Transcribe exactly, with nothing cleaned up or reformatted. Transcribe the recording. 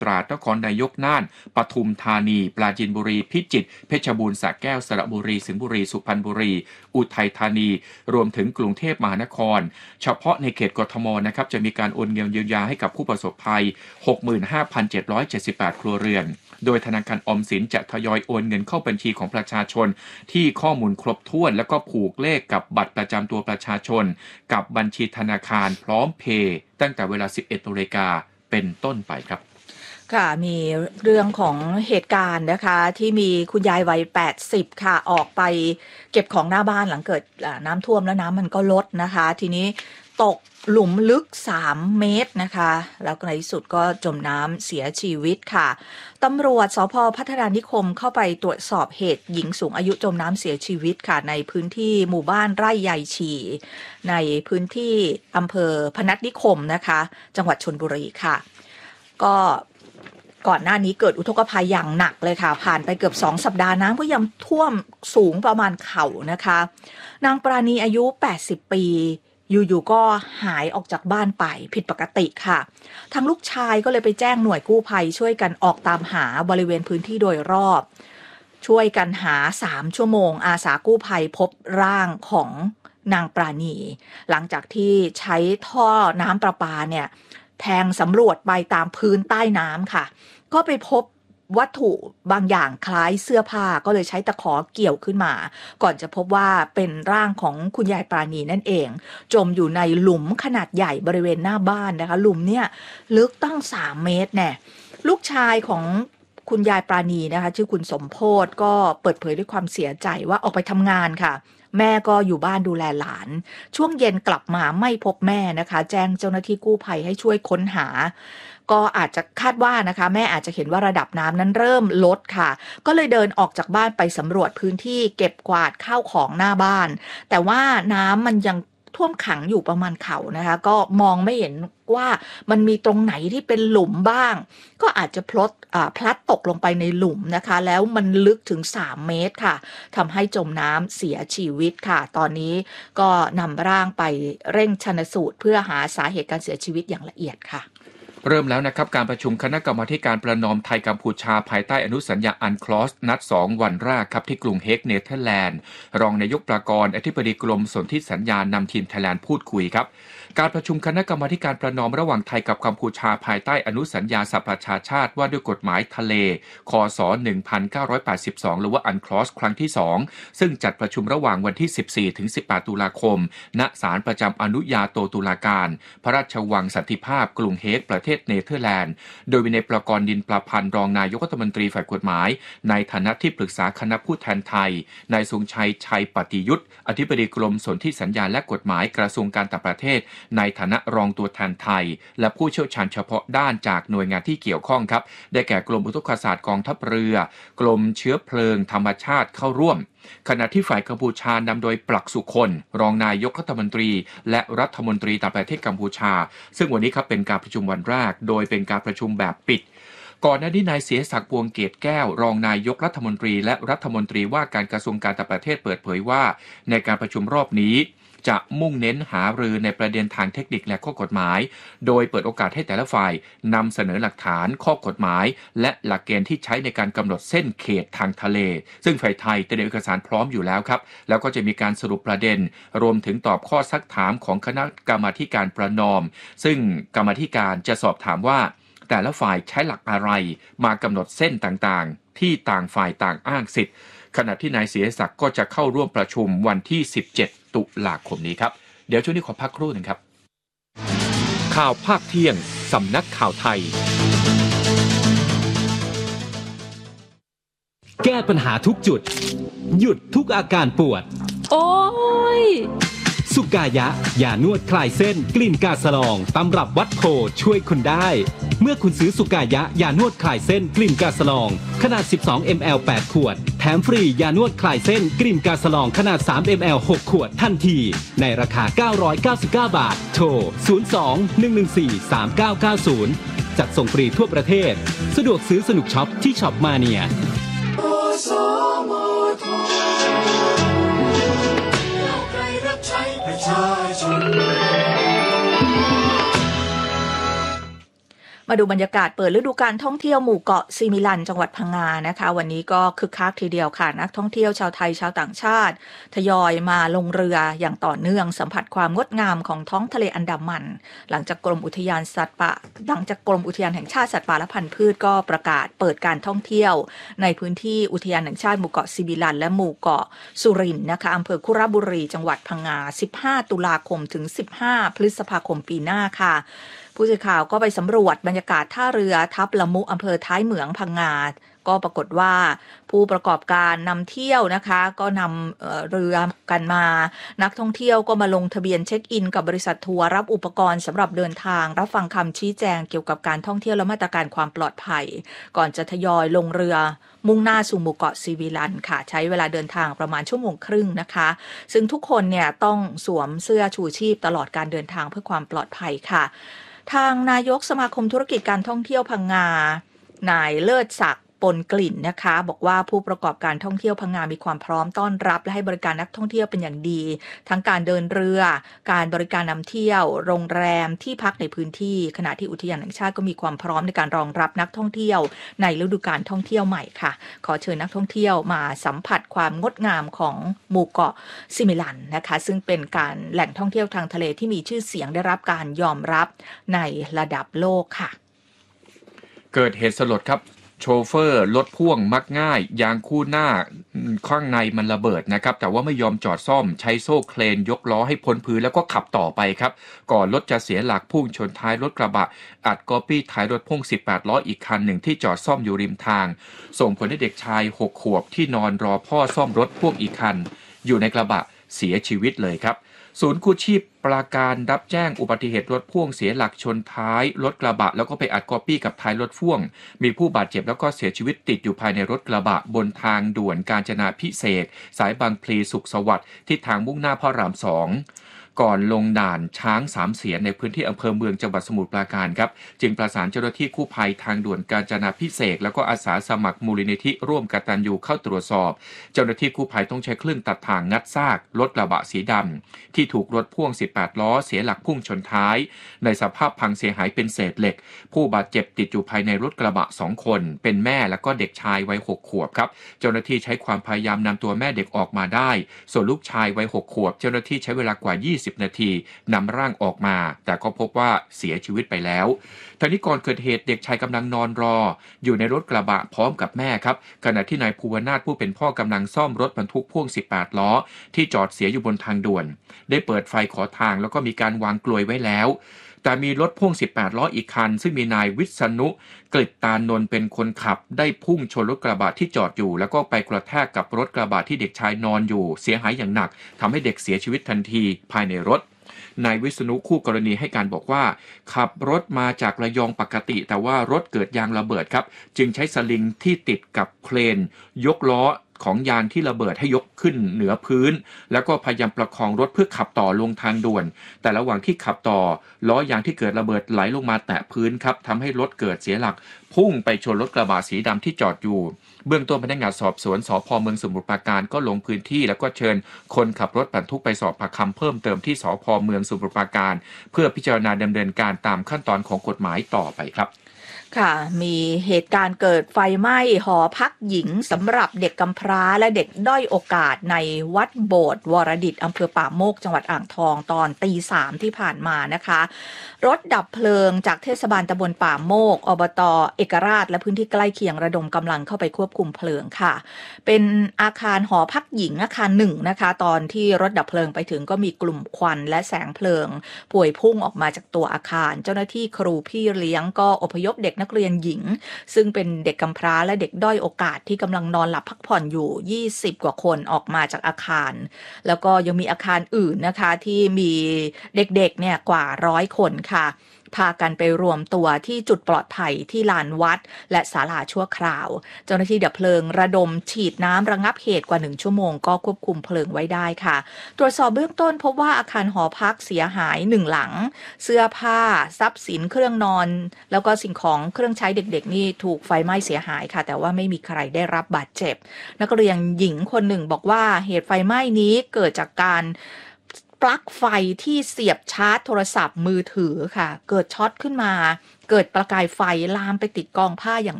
ตราดนครนายกน่านปทุมธานีปราจีนบุรีพิจิตรเพชรบูรณ์สระแก้วสระบุรีสิงห์บุรีสุพรรณบุรีอุทัยธานีรวมถึงกรุงเทพมหานครเฉพาะในเขตกทมนะครับจะมีการโอนเงินเยียวยาให้กับผู้ประสบภัย หกหมื่นห้าพันเจ็ดร้อยเจ็ดสิบแปด ครัวเรือนโดยธนาคารออมสินจะทยอยโอนเงินเข้าบัญชีของประชาชนที่ข้อมูลครบถ้วนแล้วก็ผูกเลขกับบัตรประจำตัวประชาชนกับบัญชีธนาคารพร้อมเพย์ตั้งแต่เวลา สิบเอ็ดนาฬิกาเป็นต้นไปครับค่ะมีเรื่องของเหตุการณ์นะคะที่มีคุณยายวัยแปดสิบค่ะออกไปเก็บของหน้าบ้านหลังเกิดน้ำท่วมแล้วน้ำมันก็ลดนะคะทีนี้ตกหลุมลึกสามเมตรนะคะแล้วในที่สุดก็จมน้ำเสียชีวิตค่ะตำรวจสภ.พัฒนานิคมเข้าไปตรวจสอบเหตุหญิงสูงอายุจมน้ำเสียชีวิตค่ะในพื้นที่หมู่บ้านไร่ใหญ่ฉีในพื้นที่อำเภอพนัสนิคมนะคะจังหวัดชลบุรีค่ะก็ก่อนหน้านี้เกิดอุทกภัยอย่างหนักเลยค่ะผ่านไปเกือบสองสัปดาห์น้ำก็ยังท่วมสูงประมาณเข่านะคะนางปราณีอายุแปดสิบปีอยู่ๆก็หายออกจากบ้านไปผิดปกติค่ะทางลูกชายก็เลยไปแจ้งหน่วยกู้ภัยช่วยกันออกตามหาบริเวณพื้นที่โดยรอบช่วยกันหาสามชั่วโมงอาสากู้ภัยพบร่างของนางปราณีหลังจากที่ใช้ท่อน้ำประปาเนี่ยแทงสำรวจไปตามพื้นใต้น้ำค่ะก็ไปพบวัตถุบางอย่างคล้ายเสื้อผ้าก็เลยใช้ตะขอเกี่ยวขึ้นมาก่อนจะพบว่าเป็นร่างของคุณยายปราณีนั่นเองจมอยู่ในหลุมขนาดใหญ่บริเวณหน้าบ้านนะคะหลุมเนี่ยลึกตั้งสามเมตรแน่ลูกชายของคุณยายปราณีนะคะชื่อคุณสมโพธิ์ก็เปิดเผยด้วยความเสียใจว่าออกไปทำงานค่ะแม่ก็อยู่บ้านดูแลหลานช่วงเย็นกลับมาไม่พบแม่นะคะแจ้งเจ้าหน้าที่กู้ภัยให้ช่วยค้นหาก็อาจจะคาดว่านะคะแม่อาจจะเห็นว่าระดับน้ำนั้นเริ่มลดค่ะก็เลยเดินออกจากบ้านไปสำรวจพื้นที่เก็บกวาดข้าวของหน้าบ้านแต่ว่าน้ำมันยังท่วมขังอยู่ประมาณเข่านะคะก็มองไม่เห็นว่ามันมีตรงไหนที่เป็นหลุมบ้างก็อาจจะพลัดอ่าพลัดตกลงไปในหลุมนะคะแล้วมันลึกถึงสามเมตรค่ะทำให้จมน้ำเสียชีวิตค่ะตอนนี้ก็นำร่างไปเร่งชันสูตรเพื่อหาสาเหตุการเสียชีวิตอย่างละเอียดค่ะเริ่มแล้วนะครับการประชุมคณะกรรมาการประนอมไทยกัมพูชาภายใต้อนุสัญญาอันคลอสนัดสองวันแรกครับที่กรุงเฮกเนเธอร์แลนด์รองนายกปรากรอธิบดีกรมสนธิสัญญานำทีมไทยแลนด์พูดคุยครับการประชุมคณะกรรมาการประนอมระหว่างไทยกับกัมพูชาภายใต้อนุสัญญาสหประชาชาติว่าด้วยกฎหมายทะเลคศหนึ่งพันเก้าร้อยแปดสิบสองหรือว่าอันคลอสครั้งที่สองซึ่งจัดประชุมระหว่างวันที่สิบสี่ถึงสิบแปดตุลาคมณศาลประจำอนุญาโตตุลาการพระราชวังสันติภาพกรุงเฮกประเทศเนเธอร์แลนด์โดยมีนายประกรณ์ดินประพันธ์รองนายกรัฐมนตรีฝ่ายกฎหมายในฐานะที่ปรึกษาคณะผู้แทนไทยนายทรงชัยชัยปฏิยุทธอธิบดีกรมสนธิสัญญาและกฎหมายกระทรวงการต่างประเทศในฐานะรองตัวแทนไทยและผู้เชี่ยวชาญเฉพาะด้านจากหน่วยงานที่เกี่ยวข้องครับได้แก่กรมอุทกศาสตร์กองทัพเรือกรมเชื้อเพลิงธรรมชาติเข้าร่วมขณะที่ฝ่ายกัมพูชานำโดยปลักสุคนรองนายกรัฐมนตรีและรัฐมนตรีต่างประเทศกัมพูชาซึ่งวันนี้ครับเป็นการประชุมวันแรกโดยเป็นการประชุมแบบปิดก่อนหน้านี้นายเสียศักดิ์ พวงเกตแก้วรองนายกรัฐมนตรีและรัฐมนตรีว่าการกระทรวงการต่างประเทศเปิดเผยว่าในการประชุมรอบนี้จะมุ่งเน้นหารือในประเด็นทางเทคนิคและข้อกฎหมายโดยเปิดโอกาสให้แต่ละฝ่ายนำเสนอหลักฐานข้อกฎหมายและหลักเกณฑ์ที่ใช้ในการกำหนดเส้นเขตทางทะเลซึ่งฝ่ายไทยเตรียมเอกสารพร้อมอยู่แล้วครับแล้วก็จะมีการสรุปประเด็นรวมถึงตอบข้อซักถามของคณะกรรมาธิการประนอมซึ่งกรรมาธิการจะสอบถามว่าแต่ละฝ่ายใช้หลักอะไรมากำหนดเส้นต่างๆที่ต่างฝ่ายต่างอ้างสิทธิ์ขณะที่นายเสียศักดิ์ก็จะเข้าร่วมประชุมวันที่สิบเจ็ดตุลาคมนี้ครับเดี๋ยวช่วงนี้ขอพักครู่หนึ่งครับข่าวภาคเที่ยงสำนักข่าวไทยแก้ปัญหาทุกจุดหยุดทุกอาการปวดโอ้ยสุกายะยานวดคลายเส้นกลิ่นกาสลองตำรับวัดโพช่วยคุณได้เมื่อคุณซื้อสุกายะยานวดคลายเส้นกลิ่นกาสลองขนาดสิบสองมิลลิลิตร แปดขวดแถมฟรียานวดคลายเส้นกลิ่นกาสลองขนาดสามมิลลิลิตร หกขวดทันทีในราคาเก้าร้อยเก้าสิบเก้าบาทโทรศูนย์ สอง หนึ่ง หนึ่ง สี่ สาม เก้า เก้า ศูนย์จัดส่งฟรีทั่วประเทศสะดวกซื้อสนุกช็อปที่ช็อปมาเนียมมาดูบรรยากาศเปิดฤดูกาลท่องเที่ยวหมู่เกาะซิมิลันจังหวัดพังงานะคะวันนี้ก็คึกคักทีเดียวค่ะนักท่องเที่ยวชาวไทยชาวต่างชาติทยอยมาลงเรืออย่างต่อเนื่องสัมผัสความงดงามของท้องทะเลอันดามันหลังจากกรมอุทยานสัตว์ป่าหลังจากกรมอุทยานแห่งชาติสัตว์ป่าและพันธุ์พืชก็ประกาศเปิดการท่องเที่ยวในพื้นที่อุทยานแห่งชาติหมู่เกาะซิมิลันและหมู่เกาะสุรินทร์นะคะอำเภอคุระบุรีจังหวัดพังงาสิบห้าตุลาคมถึงสิบห้าพฤษภาคมปีหน้าค่ะผู้สื่อข่าวก็ไปสำรวจบรรยากาศท่าเรือทับละมุอำเภอท้ายเหมืองพังงาก็ปรากฏว่าผู้ประกอบการนำเที่ยวนะคะก็นำเอ่อเรือกันมานักท่องเที่ยวก็มาลงทะเบียนเช็คอินกับบริษัททัวร์รับอุปกรณ์สำหรับเดินทางรับฟังคำชี้แจงเกี่ยวกับการท่องเที่ยวและมาตรการความปลอดภัยก่อนจะทยอยลงเรือมุ่งหน้าสู่หมู่เกาะซิมิลันค่ะใช้เวลาเดินทางประมาณชั่วโมงครึ่งนะคะซึ่งทุกคนเนี่ยต้องสวมเสื้อชูชีพตลอดการเดินทางเพื่อความปลอดภัยค่ะทางนายกสมาคมธุรกิจการท่องเที่ยวพังงานายเลิศศักดิ์ปนกลิ่นนะคะบอกว่าผู้ประกอบการท่องเที่ยวพังงามีความพร้อมต้อนรับและให้บริการนักท่องเที่ยวเป็นอย่างดีทั้งการเดินเรือการบริการนำเที่ยวโรงแรมที่พักในพื้นที่ขณะที่อุทยานแห่งชาติก็มีความพร้อมในการรองรับนักท่องเที่ยวในฤดูกาลท่องเที่ยวใหม่ค่ะขอเชิญนักท่องเที่ยวมาสัมผัสความงดงามของหมู่เกาะซิมิลันนะคะซึ่งเป็นการแหล่งท่องเที่ยวทางทะเลที่มีชื่อเสียงได้รับการยอมรับในระดับโลกค่ะเกิดเหตุสลดครับโชเฟอร์รถพ่วงมักง่ายยางคู่หน้าข้างในมันระเบิดนะครับแต่ว่าไม่ยอมจอดซ่อมใช้โซ่เครนยกล้อให้พ้นพื้นแล้วก็ขับต่อไปครับก่อนรถจะเสียหลักพุ่งชนท้ายรถกระบะอัดก๊อปปี้ท้ายรถพ่วงสิบแปดล้ออีกคันหนึ่งที่จอดซ่อมอยู่ริมทางส่งผลให้เด็กชายหกขวบที่นอนรอพ่อซ่อมรถพ่วงอีกคันอยู่ในกระบะเสียชีวิตเลยครับศูนย์กู้ชีพปราการรับแจ้งอุบัติเหตุรถพ่วงเสียหลักชนท้ายรถกระบะแล้วก็ไปอัดก๊อปปี้กับท้ายรถพ่วงมีผู้บาดเจ็บแล้วก็เสียชีวิตติดอยู่ภายในรถกระบะบนทางด่วนกาญจนาภิเษกสายบางพลีสุขสวัสดิ์ทิศทางมุ่งหน้าพระรามสองก่อนลงด่านช้างสามเสียนในพื้นที่อำเภอเมืองจังหวัดสมุทรปราการครับจึงประสานเจ้าหน้าที่กู้ภัยทางด่วนกาญจนาภิเษกแล้วก็อาสาสมัครมูลนิธิร่วมกตัญญูเข้าตรวจสอบเจ้าหน้าที่กู้ภัยต้องใช้เครื่องตัดถ่างงัดซากรถกระบะสีดำที่ถูกรถพ่วงสิบแปดล้อเสียหลักพุ่งชนท้ายในสภาพพังเสียหายเป็นเศษเหล็กผู้บาดเจ็บติดอยู่ภายในรถกระบะสองคนเป็นแม่แล้วก็เด็กชายวัยหกขวบครับเจ้าหน้าที่ใช้ความพยายามนำตัวแม่เด็กออกมาได้ส่วนลูกชายวัยหกขวบเจ้าหน้าที่ใช้เวลากว่ายี่สิบนาทีนำร่างออกมาแต่ก็พบว่าเสียชีวิตไปแล้วทางนี้ก่อนเกิดเหตุเด็กชายกำลังนอนรออยู่ในรถกระบะพร้อมกับแม่ครับขณะที่นายภูวนาถผู้เป็นพ่อกำลังซ่อมรถบรรทุกพ่วงสิบแปดล้อที่จอดเสียอยู่บนทางด่วนได้เปิดไฟขอทางแล้วก็มีการวางกลวยไว้แล้วแต่มีรถพ่วงสิบแปดล้ออีกคันซึ่งมีนายวิษณุกฤตตานนท์เป็นคนขับได้พุ่งชนรถกระบะที่จอดอยู่แล้วก็ไปกระแทกกับรถกระบะที่เด็กชายนอนอยู่เสียหายอย่างหนักทำให้เด็กเสียชีวิตทันทีภายในรถนายวิษณุคู่กรณีให้การบอกว่าขับรถมาจากระยองปกติแต่ว่ารถเกิดยางระเบิดครับจึงใช้สลิงที่ติดกับเครนยกล้อของยานที่ระเบิดให้ยกขึ้นเหนือพื้นแล้วก็พยายามประคองรถเพื่อขับต่อลงทางด่วนแต่ระหว่างที่ขับต่อล้อยางที่เกิดระเบิดไหลลงมาแตะพื้นครับทำให้รถเกิดเสียหลักพุ่งไปชนรถกระบะสีดำที่จอดอยู่เบื้องต้นพนักงานสอบสวนสภ.เมืองสมุทรปราการก็ลงพื้นที่แล้วก็เชิญคนขับรถบรรทุกไปสอบปากคำเพิ่มเติมที่สภ.เมืองสมุทรปราการเพื่อพิจารณาดำเนินการตามขั้นตอนของกฎหมายต่อไปครับค่ะมีเหตุการณ์เกิดไฟไหม้หอพักหญิงสำหรับเด็กกำพร้าและเด็กด้อยโอกาสในวัดโบสถ์วรดิตอำเภอป่าโมกจังหวัดอ่างทองตอนตีสามที่ผ่านมานะคะรถดับเพลิงจากเทศบาลตำบลป่าโมกอบต.เอกราชและพื้นที่ใกล้เคียงระดมกำลังเข้าไปควบคุมเพลิงค่ะเป็นอาคารหอพักหญิงอาคารหนึ่งนะคะตอนที่รถดับเพลิงไปถึงก็มีกลุ่มควันและแสงเพลิงป่วยพุ่งออกมาจากตัวอาคารเจ้าหน้าที่ครูพี่เลี้ยงก็อพยพเด็กนักเรียนหญิงซึ่งเป็นเด็กกำพร้าและเด็กด้อยโอกาสที่กำลังนอนหลับพักผ่อนอยู่ยี่สิบกว่าคนออกมาจากอาคารแล้วก็ยังมีอาคารอื่นนะคะที่มีเด็กๆเนี่ยกว่าร้อยคนค่ะพากันไปรวมตัวที่จุดปลอดภัยที่ลานวัดและศาลาชั่วคราวเจ้าหน้าที่ดับเพลิงระดมฉีดน้ำระงับเหตุกว่าหนึ่งชั่วโมงก็ควบคุมเพลิงไว้ได้ค่ะตรวจสอบเบื้องต้นพบว่าอาคารหอพักเสียหายหนึ่งหลังเสื้อผ้าทรัพย์สินเครื่องนอนแล้วก็สิ่งของเครื่องใช้เด็กๆนี่ถูกไฟไหม้เสียหายค่ะแต่ว่าไม่มีใครได้รับบาดเจ็บนักเรียนหญิงคนหนึ่งบอกว่าเหตุไฟไหม้นี้เกิดจากการปลั๊กไฟที่เสียบชาร์จโทรศัพท์มือถือค่ะเกิดช็อตขึ้นมาเกิดประกายไฟลามไปติดกองผ้าอย่าง